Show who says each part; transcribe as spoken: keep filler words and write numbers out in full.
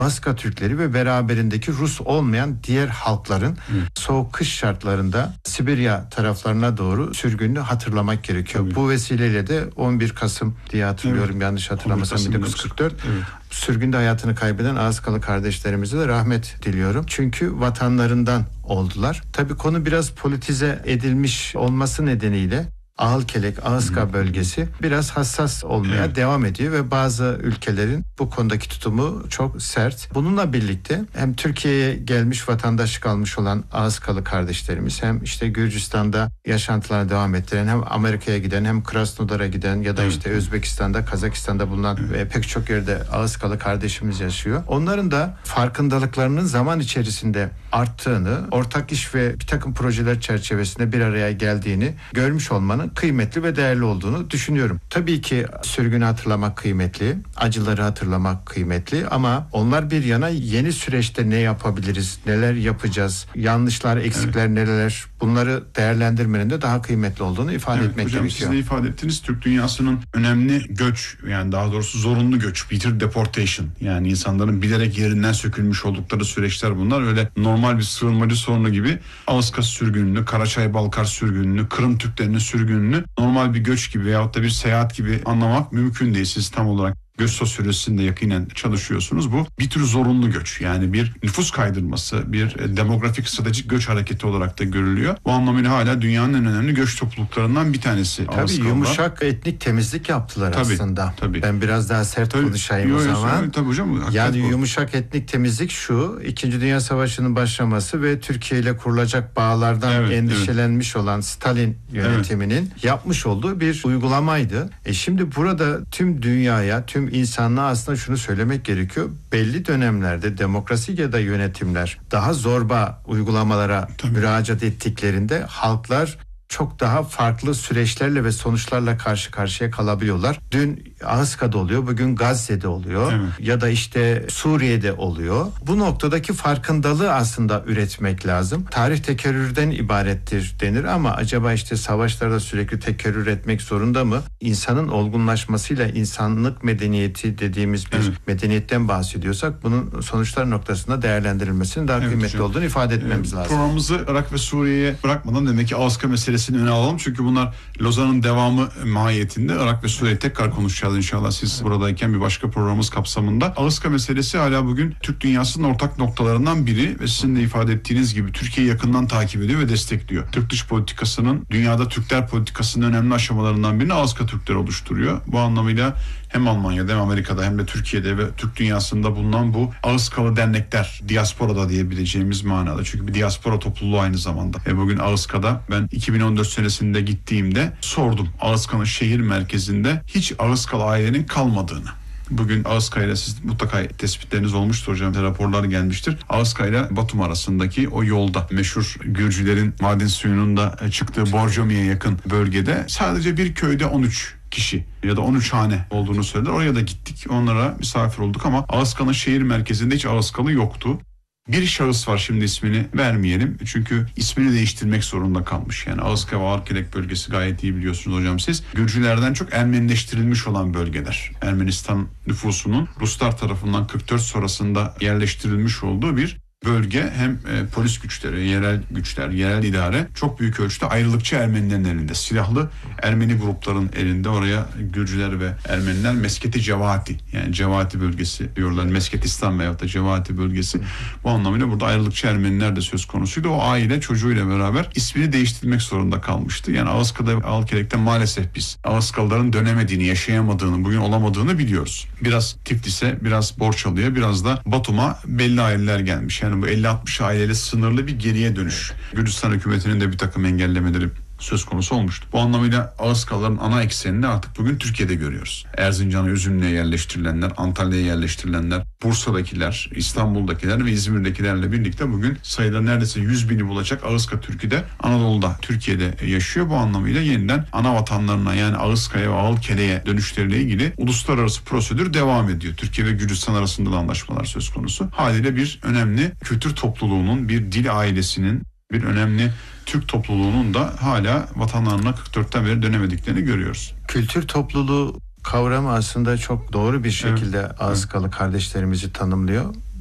Speaker 1: Ağızka Türkleri ve beraberindeki Rus olmayan diğer halkların Hı. soğuk kış şartlarında Sibirya taraflarına doğru sürgününü hatırlamak gerekiyor. Tabii. Bu vesileyle de on bir Kasım diye hatırlıyorum, evet. yanlış hatırlamasam bin dokuz yüz kırk dört. Evet. Sürgünde hayatını kaybeden Ağızkalı kardeşlerimize de rahmet diliyorum. Çünkü vatanlarından oldular. Tabii konu biraz politize edilmiş olması nedeniyle Ağalkelek, Ağızka bölgesi biraz hassas olmaya evet. devam ediyor ve bazı ülkelerin bu konudaki tutumu çok sert. Bununla birlikte hem Türkiye'ye gelmiş vatandaşlık almış olan Ağızkalı kardeşlerimiz, hem işte Gürcistan'da yaşantılarına devam ettiren, hem Amerika'ya giden, hem Krasnodar'a giden ya da evet. işte Özbekistan'da, Kazakistan'da bulunan evet. ve pek çok yerde Ağızkalı kardeşimiz yaşıyor. Onların da farkındalıklarının zaman içerisinde arttığını, ortak iş ve bir takım projeler çerçevesinde bir araya geldiğini görmüş olmanın kıymetli ve değerli olduğunu düşünüyorum. Tabii ki sürgünü hatırlamak kıymetli, acıları hatırlamak kıymetli ama onlar bir yana yeni süreçte ne yapabiliriz, neler yapacağız, yanlışlar, eksikler evet. neler, bunları değerlendirmenin de daha kıymetli olduğunu ifade evet, etmek hocam, gerekiyor.
Speaker 2: Siz de ifade ettiniz, Türk dünyasının önemli göç, yani daha doğrusu zorunlu göç, bitter deportation, yani insanların bilerek yerinden sökülmüş oldukları süreçler bunlar. Öyle normal bir sığınmacı sorunu gibi Ağızka sürgününü, Karaçay-Balkar sürgününü, Kırım Türklerinin sürgününü normal bir göç gibi veyahut da bir seyahat gibi anlamak mümkün değil. Siz tam olarak göç sosyolojisinde yakinen çalışıyorsunuz. Bu bir tür zorunlu göç, yani bir nüfus kaydırması, bir demografik stratejik göç hareketi olarak da görülüyor. Bu anlamıyla hala dünyanın en önemli göç topluluklarından bir tanesi.
Speaker 1: Tabii Ağızkalılar. Yumuşak etnik temizlik yaptılar tabii, aslında. Tabii. Ben biraz daha sert tabii, konuşayım yo, o zaman. Yo,
Speaker 2: tabii hocam.
Speaker 1: Yani
Speaker 2: bu.
Speaker 1: yumuşak etnik temizlik şu: İkinci Dünya Savaşı'nın başlaması ve Türkiye ile kurulacak bağlardan evet, endişelenmiş evet. olan Stalin yönetiminin evet. yapmış olduğu bir uygulamaydı. E şimdi burada tüm dünyaya, tüm insanlığa aslında şunu söylemek gerekiyor. Belli dönemlerde demokrasi ya da yönetimler daha zorba uygulamalara Tabii. müracaat ettiklerinde halklar çok daha farklı süreçlerle ve sonuçlarla karşı karşıya kalabiliyorlar. Dün Ağızka'da oluyor, bugün Gazze'de oluyor evet. ya da işte Suriye'de oluyor. Bu noktadaki farkındalığı aslında üretmek lazım. Tarih tekerrürden ibarettir denir ama acaba işte savaşlarda sürekli tekerrür etmek zorunda mı? İnsanın olgunlaşmasıyla insanlık medeniyeti dediğimiz bir evet. medeniyetten bahsediyorsak bunun sonuçlar noktasında değerlendirilmesinin daha evet, kıymetli hocam. olduğunu ifade etmemiz ee, lazım.
Speaker 2: Programımızı Irak ve Suriye'ye bırakmadan demek ki Ağızka meselesi öne alalım. Çünkü bunlar Lozan'ın devamı mahiyetinde. Irak ve Suriye'yi tekrar konuşacağız inşallah siz buradayken bir başka programımız kapsamında. Ağızka meselesi hala bugün Türk dünyasının ortak noktalarından biri ve sizin de ifade ettiğiniz gibi Türkiye'yi yakından takip ediyor ve destekliyor. Türk dış politikasının, dünyada Türkler politikasının önemli aşamalarından birini Ağızka Türkleri oluşturuyor. Bu anlamıyla hem Almanya'da hem Amerika'da hem de Türkiye'de ve Türk dünyasında bulunan bu Ağızkalı dernekler, diasporada diyebileceğimiz manada. Çünkü bir diaspora topluluğu aynı zamanda. E bugün Ağızka'da ben iki bin on dört senesinde gittiğimde sordum. Ağızka'nın şehir merkezinde hiç Ağızkalı ailenin kalmadığını. Bugün Ağızka ile siz mutlaka tespitleriniz olmuştur hocam, raporlar gelmiştir. Ağızka ile Batum arasındaki o yolda meşhur Gürcülerin maden suyunun da çıktığı Borjomi'ye yakın bölgede sadece bir köyde on üç kişi ya da on üç hane olduğunu söylediler. Oraya da gittik. Onlara misafir olduk ama Ağızka'nın şehir merkezinde hiç Ağızkalı yoktu. Bir şahıs var, şimdi ismini vermeyelim. Çünkü ismini değiştirmek zorunda kalmış. Yani Ağızka ve Ağalkelek bölgesi gayet iyi biliyorsunuz hocam siz. Gürcülerden çok Ermenileştirilmiş olan bölgeler. Ermenistan nüfusunun Ruslar tarafından kırk dört sonrasında yerleştirilmiş olduğu bir bölge. Hem e, polis güçleri, yerel güçler, yerel idare çok büyük ölçüde ayrılıkçı Ermenilerin elinde. Silahlı Ermeni grupların elinde. Oraya Gürcüler ve Ermeniler Mesketi Cevati, yani Cevati bölgesi diyorlar. Mesketistan veyahut da Cevati bölgesi. Bu anlamıyla burada ayrılıkçı Ermeniler de söz konusuydu. O aile çocuğuyla beraber ismini değiştirmek zorunda kalmıştı. Yani Ağızka'da ve Ağalkelek'te maalesef biz Ağızkalıların dönemediğini, yaşayamadığını, bugün olamadığını biliyoruz. Biraz Tiflis'e, biraz Borçalı'ya, biraz da Batum'a belli aileler gelmiş. Yani bu elli altmış aileyle sınırlı bir geriye dönüş. Gürcistan hükümetinin de bir takım engellemeleri söz konusu olmuştu. Bu anlamıyla Ağızkalıların ana eksenini artık bugün Türkiye'de görüyoruz. Erzincan'a, Üzümlü'ye yerleştirilenler, Antalya'ya yerleştirilenler, Bursa'dakiler, İstanbul'dakiler ve İzmir'dekilerle birlikte bugün sayıda neredeyse yüz bini bulacak Ağızka Türk'ü de Anadolu'da, Türkiye'de yaşıyor. Bu anlamıyla yeniden ana vatanlarına, yani Ağızka'ya ve Ağalkelek'e dönüşleriyle ilgili uluslararası prosedür devam ediyor. Türkiye ve Gürcistan arasında da anlaşmalar söz konusu. Haliyle bir önemli kültür topluluğunun, bir dil ailesinin, bir önemli Türk topluluğunun da hala vatanlarına kırk dörtten beri dönemediklerini görüyoruz.
Speaker 1: Kültür topluluğu kavramı aslında çok doğru bir şekilde evet. Ağızkalı evet. kardeşlerimizi tanımlıyor.